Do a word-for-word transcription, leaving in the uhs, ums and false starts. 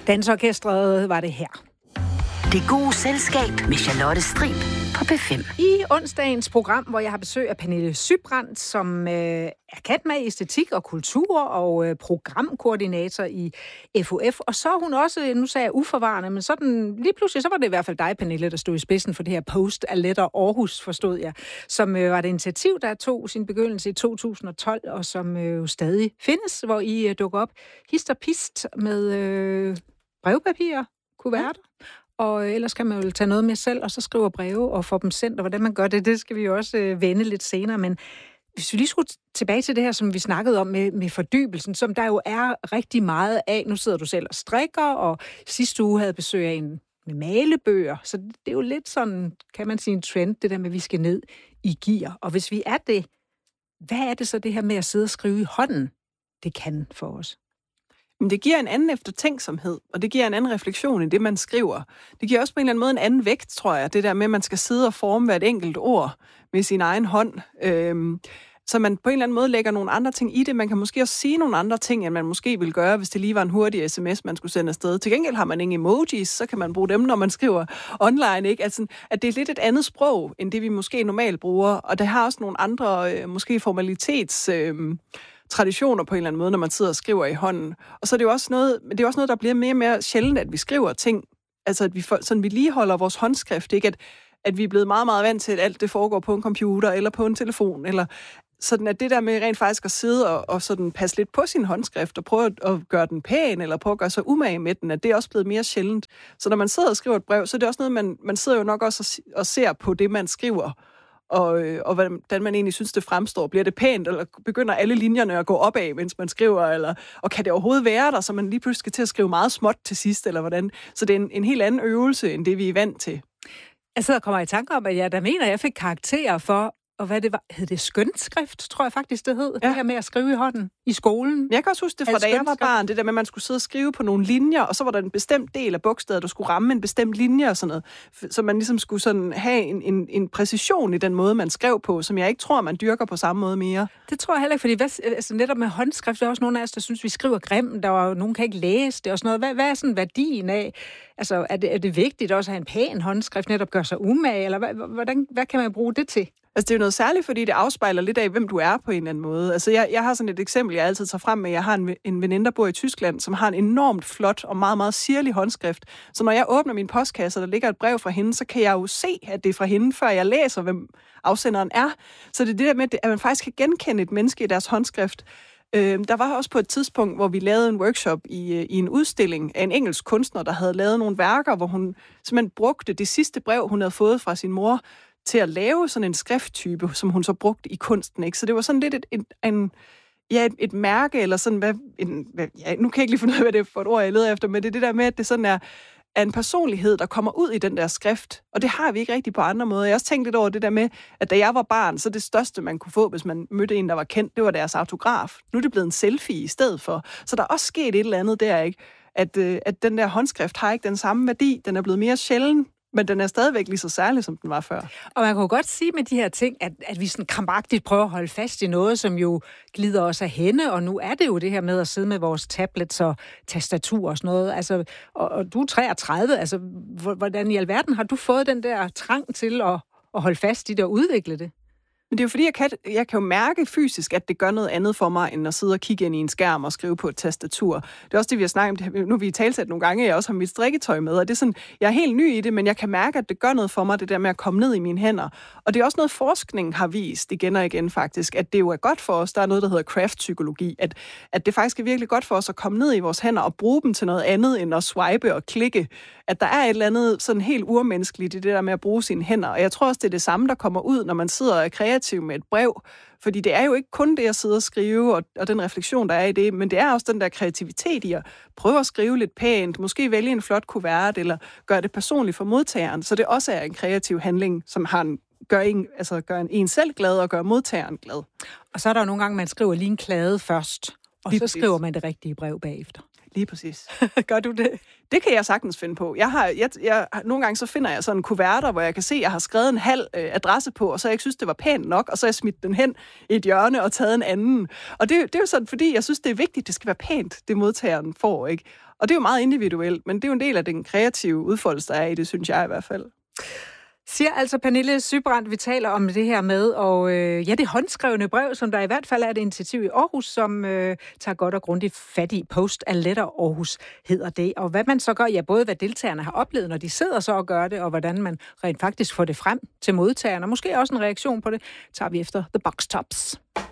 Dansorkestret var det her. Det gode selskab med Charlotte Strib på P fem. I onsdagens program, hvor jeg har besøg af Pernille Sybrandt, som øh, er kat med i æstetik og kultur og øh, programkoordinator i F O F. Og så er hun også, nu sagde jeg uforvarende, men sådan lige pludselig, så var det i hvert fald dig, Pernille, der stod i spidsen for det her Post a Letter Aarhus, forstod jeg, som øh, var et initiativ, der tog sin begyndelse i to tusind og tolv, og som øh, jo stadig findes, hvor I øh, dukker op hist og pist med øh, brevpapir, kuverter. Og ellers kan man jo tage noget med selv, og så skrive breve og få dem sendt, og hvordan man gør det, det skal vi jo også øh, vende lidt senere. Men hvis vi lige skulle tilbage til det her, som vi snakkede om med, med fordybelsen, som der jo er rigtig meget af. Nu sidder du selv og strikker, og sidste uge havde besøg af en med malebøger. Så det er jo lidt sådan, kan man sige, en trend, det der med, at vi skal ned i gear. Og hvis vi er det, hvad er det så det her med at sidde og skrive i hånden, det kan for os? Men det giver en anden eftertænksomhed, og det giver en anden refleksion i det, man skriver. Det giver også på en eller anden måde en anden vægt, tror jeg. Det der med, at man skal sidde og forme hvert enkelt ord med sin egen hånd. Øhm, så man på en eller anden måde lægger nogle andre ting i det. Man kan måske også sige nogle andre ting, end man måske ville gøre, hvis det lige var en hurtig sms, man skulle sende afsted. Til gengæld har man ingen emojis, så kan man bruge dem, når man skriver online. Ikke? Altså, at det er lidt et andet sprog, end det vi måske normalt bruger. Og det har også nogle andre, øh, måske formalitets... Øh, traditioner på en eller anden måde, når man sidder og skriver i hånden. Og så er det jo også noget, det er også noget, der bliver mere og mere sjældent, at vi skriver ting. Altså, at vi, sådan, vi lige holder vores håndskrift, ikke? At, at vi er blevet meget, meget vant til, at alt det foregår på en computer, eller på en telefon, eller sådan, at det der med rent faktisk at sidde og, og sådan passe lidt på sin håndskrift, og prøve at, at gøre den pæn, eller prøve at gøre sig umage med den, at det er også blevet mere sjældent. Så når man sidder og skriver et brev, så er det også noget, man, man sidder jo nok også og, og ser på det, man skriver, Og, og hvordan man egentlig synes, det fremstår. Bliver det pænt, eller begynder alle linjerne at gå opad, mens man skriver, eller, og kan det overhovedet være der, så man lige pludselig skal til at skrive meget småt til sidst, eller hvordan? Så det er en, en helt anden øvelse, end det vi er vant til. Jeg sidder og kommer i tanke om, at jeg der mener, at jeg fik karakterer for, og hvad det var, hed det skønskrift, tror jeg faktisk, det hed, ja. Det her med at skrive i hånden i skolen. Jeg kan også huske det fra, da jeg var barn, det der med, at man skulle sidde og skrive på nogle linjer, og så var der en bestemt del af bogstavet, der skulle ramme en bestemt linje og sådan noget, så man ligesom skulle sådan have en, en, en præcision i den måde, man skrev på, som jeg ikke tror, man dyrker på samme måde mere. Det tror jeg heller ikke, fordi hvad, altså netop med håndskrift, der er også nogle af os, der synes, vi skriver grimt, der var nogen, kan ikke læse det og sådan noget. Hvad, hvad er sådan værdien af? Altså, er det, er det vigtigt også at have en pæn håndskrift, netop gør sig umage, eller hvad, hvordan, hvad kan man bruge det til? Altså, det er jo noget særligt, fordi det afspejler lidt af, hvem du er på en eller anden måde. Altså, jeg, jeg har sådan et eksempel, jeg altid tager frem med. Jeg har en, en veninde, der bor i Tyskland, som har en enormt flot og meget, meget sirlig håndskrift. Så når jeg åbner min postkasse, og der ligger et brev fra hende, så kan jeg jo se, at det er fra hende, før jeg læser, hvem afsenderen er. Så det er det der med, at man faktisk kan genkende et menneske i deres håndskrift. Øh, der var også på et tidspunkt, hvor vi lavede en workshop i, i en udstilling af en engelsk kunstner, der havde lavet nogle værker, hvor hun simpelthen brugte det sidste brev, hun havde fået fra sin mor, til at lave sådan en skrifttype, som hun så brugte i kunsten, ikke? Så det var sådan lidt et, et, en, ja, et, et mærke, eller sådan, hvad, en, hvad, ja, nu kan jeg ikke lige finde ud af, hvad det er for et ord, jeg leder efter, men det er det der med, at det sådan er, er en personlighed, der kommer ud i den der skrift, og det har vi ikke rigtig på andre måder. Jeg har også tænkt lidt over det der med, at da jeg var barn, så det største, man kunne få, hvis man mødte en, der var kendt, det var deres autograf. Nu er det blevet en selfie i stedet for. Så der er også sket et eller andet der, ikke? At, øh, at den der håndskrift har ikke den samme værdi, den er blevet mere sjælden, men den er stadigvæk lige så særlig, som den var før. Og man kan jo godt sige med de her ting, at, at vi sådan krampagtigt prøver at holde fast i noget, som jo glider os af hende, og nu er det jo det her med at sidde med vores tablets og tastatur og sådan noget. Altså, og, og du er treogtredive, altså hvordan i alverden har du fået den der trang til at, at holde fast i det og udvikle det? Men det er jo fordi, jeg kan, jeg kan jo mærke fysisk, at det gør noget andet for mig, end at sidde og kigge ind i en skærm og skrive på et tastatur. Det er også det, vi har snakket om. Nu har vi talsat nogle gange, jeg også har mit strikketøj med, og det er sådan, jeg er helt ny i det, men jeg kan mærke, at det gør noget for mig, det der med at komme ned i mine hænder. Og det er også noget, forskning har vist igen og igen faktisk, at det jo er godt for os. Der er noget, der hedder craft-psykologi, at, at det faktisk er virkelig godt for os at komme ned i vores hænder og bruge dem til noget andet, end at swipe og klikke. At der er et eller andet sådan helt urmenneskeligt i det der med at bruge sine hænder. Og jeg tror også, det er det samme, der kommer ud, når man sidder og er kreativ med et brev. Fordi det er jo ikke kun det at sidde og skrive, og, og den refleksion, der er i det, men det er også den der kreativitet i at prøve at skrive lidt pænt, måske vælge en flot kuvert, eller gøre det personligt for modtageren, så det også er en kreativ handling, som har en, gør, en, altså gør en, en selv glad og gør modtageren glad. Og så er der jo nogle gange, man skriver lige en klade først, og lige så præcis. Skriver man det rigtige brev bagefter. Lige præcis. Gør du det? Det kan jeg sagtens finde på. Jeg har, jeg, jeg, nogle gange så finder jeg sådan kuverter, hvor jeg kan se, at jeg har skrevet en halv øh, adresse på, og så jeg ikke synes, det var pænt nok, og så har jeg smidt den hen i et hjørne og taget en anden. Og det, det er jo sådan, fordi jeg synes, det er vigtigt, det skal være pænt, det modtageren får, ikke? Og det er jo meget individuelt, men det er jo en del af den kreative udfoldelse, der er i det, synes jeg i hvert fald. Siger altså Pernille Sybrand, vi taler om det her med, og øh, ja, det håndskrevne brev, som der i hvert fald er et initiativ i Aarhus, som øh, tager godt og grundigt fat i. Post a Letter Aarhus hedder det. Og hvad man så gør, ja, både hvad deltagerne har oplevet, når de sidder så og gør det, og hvordan man rent faktisk får det frem til modtagerne, og måske også en reaktion på det, tager vi efter The Box Tops.